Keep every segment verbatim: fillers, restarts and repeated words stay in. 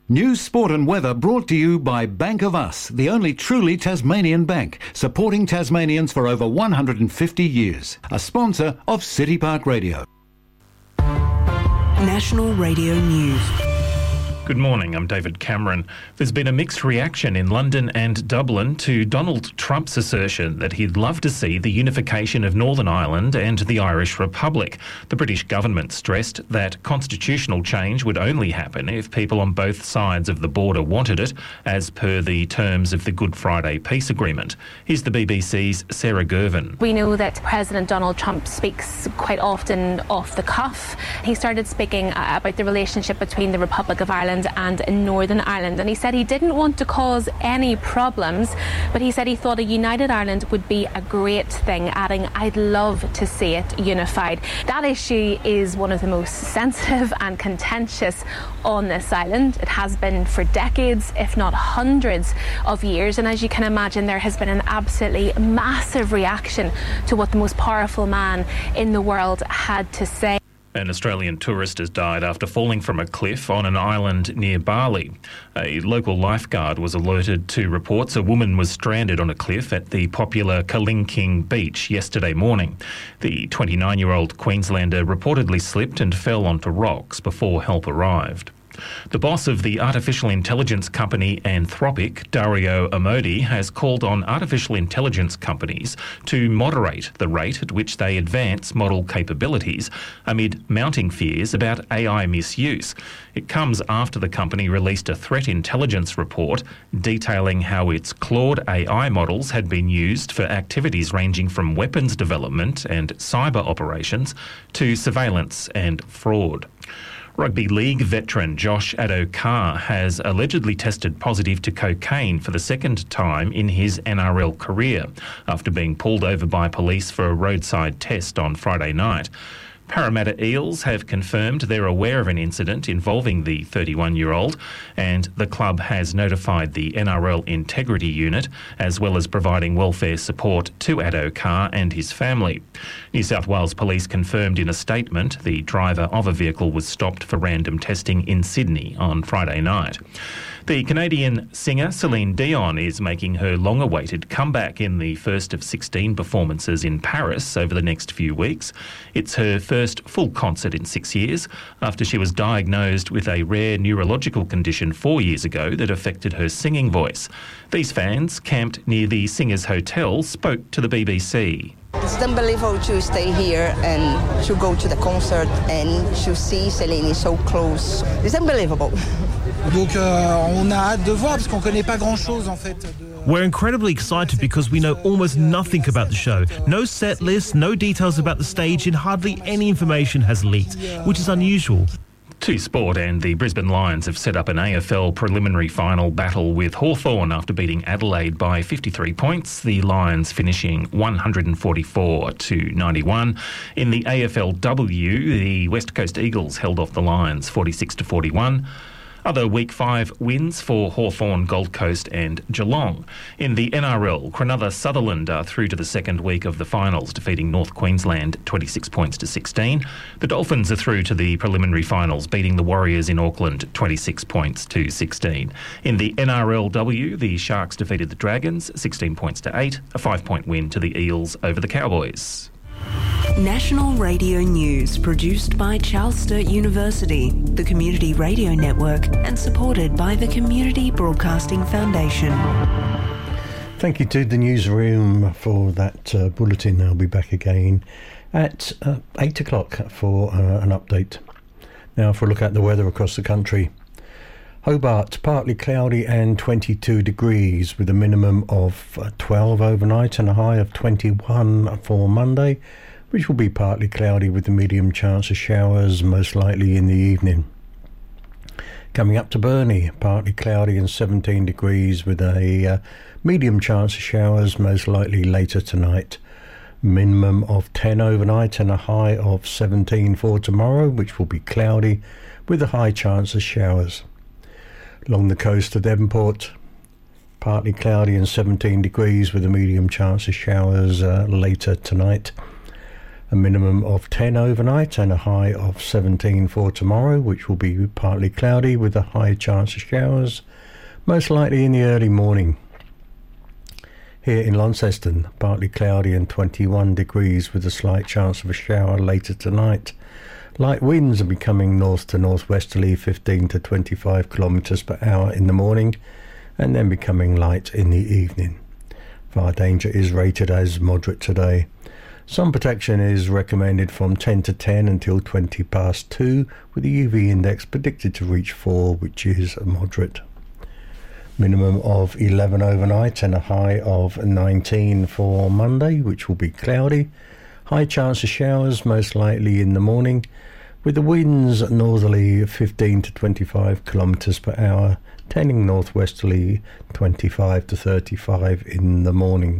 News, sport and weather brought to you by Bank of Us, the only truly Tasmanian bank, supporting Tasmanians for over one hundred fifty years. A sponsor of City Park Radio. National Radio News. Good morning, I'm David Cameron. There's been a mixed reaction in London and Dublin to Donald Trump's assertion that he'd love to see the unification of Northern Ireland and the Irish Republic. The British government stressed that constitutional change would only happen if people on both sides of the border wanted it, as per the terms of the Good Friday Peace Agreement. Here's the B B C's Sarah Gervin. We know that President Donald Trump speaks quite often off the cuff. He started speaking uh, about the relationship between the Republic of Ireland and Northern Ireland, and he said he didn't want to cause any problems, but he said he thought a united Ireland would be a great thing, adding, "I'd love to see it unified." That issue is one of the most sensitive and contentious on this island. It has been for decades, if not hundreds of years, and as you can imagine, there has been an absolutely massive reaction to what the most powerful man in the world had to say. An Australian tourist has died after falling from a cliff on an island near Bali. A local lifeguard was alerted to reports a woman was stranded on a cliff at the popular Kalingking beach yesterday morning. The twenty-nine-year-old Queenslander reportedly slipped and fell onto rocks before help arrived. The boss of the artificial intelligence company Anthropic, Dario Amodei, has called on artificial intelligence companies to moderate the rate at which they advance model capabilities amid mounting fears about A I misuse. It comes after the company released a threat intelligence report detailing how its Claude A I models had been used for activities ranging from weapons development and cyber operations to surveillance and fraud. Rugby league veteran Josh Addo-Carr has allegedly tested positive to cocaine for the second time in his N R L career after being pulled over by police for a roadside test on Friday night. Parramatta Eels have confirmed they're aware of an incident involving the thirty-one-year-old, and the club has notified the N R L Integrity Unit, as well as providing welfare support to Addo-Carr and his family. New South Wales Police confirmed in a statement the driver of a vehicle was stopped for random testing in Sydney on Friday night. The Canadian singer Celine Dion is making her long-awaited comeback in the first of sixteen performances in Paris over the next few weeks. It's her first full concert in six years after she was diagnosed with a rare neurological condition four years ago that affected her singing voice. These fans, camped near the singer's hotel, spoke to the B B C. It's unbelievable to stay here and to go to the concert and to see Celine so close. It's unbelievable. Donc euh, on a hâte de voir parce qu'on connaît pas grand-chose en fait. We're incredibly excited because we know almost nothing about the show. No set list, no details about the stage, and hardly any information has leaked, which is unusual. To sport, and the Brisbane Lions have set up an A F L preliminary final battle with Hawthorn after beating Adelaide by fifty-three points. The Lions finishing one hundred forty-four to ninety-one. In the A F L W, the West Coast Eagles held off the Lions forty-six to forty-one. Other Week five wins for Hawthorn, Gold Coast and Geelong. In the N R L, Cronulla Sutherland are through to the second week of the finals, defeating North Queensland twenty-six points to sixteen. The Dolphins are through to the preliminary finals, beating the Warriors in Auckland twenty-six points to sixteen. In the N R L W, the Sharks defeated the Dragons sixteen points to eight, a five-point win to the Eels over the Cowboys. National Radio News, produced by Charles Sturt University, the Community Radio Network, and supported by the Community Broadcasting Foundation. Thank you to the newsroom for that uh, bulletin. I'll be back again at uh, eight o'clock for uh, an update. Now for a look at the weather across the country. Hobart, partly cloudy and twenty-two degrees with a minimum of uh, twelve overnight and a high of twenty-one for Monday, which will be partly cloudy with a medium chance of showers, most likely in the evening. Coming up to Burnie, partly cloudy and seventeen degrees with a uh, medium chance of showers, most likely later tonight. Minimum of ten overnight and a high of seventeen for tomorrow, which will be cloudy with a high chance of showers. Along the coast of Devonport, partly cloudy and seventeen degrees with a medium chance of showers uh, later tonight. A minimum of ten overnight and a high of seventeen for tomorrow, which will be partly cloudy with a high chance of showers, most likely in the early morning. Here in Launceston, partly cloudy and twenty-one degrees with a slight chance of a shower later tonight. Light winds are becoming north to northwesterly, fifteen to twenty-five kilometres per hour in the morning, and then becoming light in the evening. Fire danger is rated as moderate today. Sun protection is recommended from ten to ten until twenty past two, with the U V index predicted to reach four, which is moderate. Minimum of eleven overnight and a high of nineteen for Monday, which will be cloudy. High chance of showers, most likely in the morning, with the winds northerly fifteen to twenty-five kilometres per hour, tending northwesterly twenty-five to thirty-five in the morning.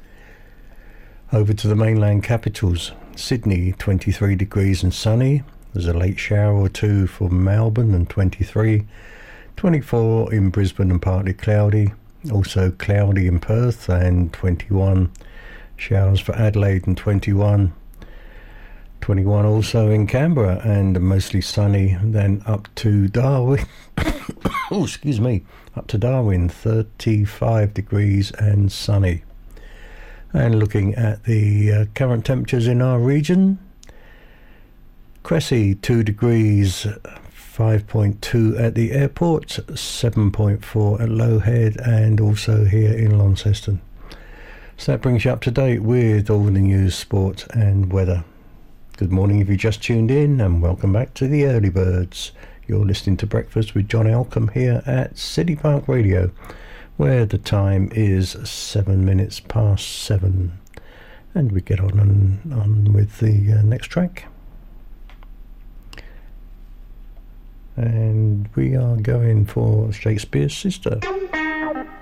Over to the mainland capitals. Sydney, twenty-three degrees and sunny. There's a late shower or two for Melbourne and twenty-three. twenty-four in Brisbane and partly cloudy. Also cloudy in Perth and twenty-one. Showers for Adelaide and twenty-one. twenty-one also in Canberra and mostly sunny. Then up to Darwin. oh, excuse me. Up to Darwin, thirty-five degrees and sunny. And looking at the uh, current temperatures in our region, Cressy two degrees, five point two at the airport, seven point four at Lowhead, and also here in Launceston. So that brings you up to date with all the news, sport and weather. Good morning if you just tuned in, and welcome back to the Early Birds. You're listening to Breakfast with John Elcombe here at City Park Radio, where the time is seven minutes past seven. And we get on and on with the uh, next track. And we are going for Shakespeare's Sister.